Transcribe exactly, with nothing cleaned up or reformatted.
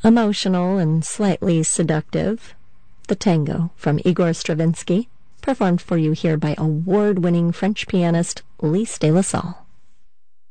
Emotional and slightly seductive, the Tango from Igor Stravinsky, performed for you here by award-winning French pianist Lise de la Salle.